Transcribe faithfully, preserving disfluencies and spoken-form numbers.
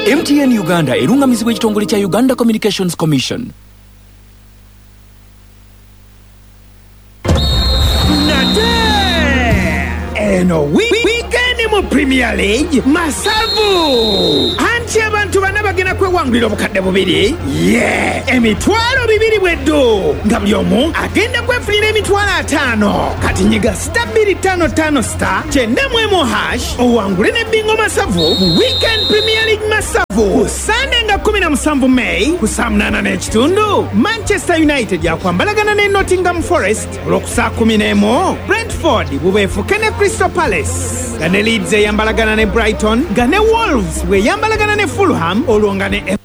M T N Uganda erungamizibwa ekitongole kya Uganda Communications Commission. Eno weekend mu Premier League masavu anti abantu bana bagenda kwewangulira obukadde bubiri ye emitwalo bibiri bweddu nga buli omu agenda kwefunira emitwalo ataano kati nyiga star bbiri ttaano ttaano star kyenda mu emu hash owangule ne bingo masavu mu weekend Premier League masavu ku Sunday nga kumi na musanvu May ku saa munaana n'ekitundu Manchester United yakwambalagana ne Nottingham Forest olw'oku saa kumi n'emu Brentford bubeefuke ne Crystal Palace nga ne Leeds eyambalagana ne Brighton nga ne Wolves bweyambalagana ne Fulham olwo nga ne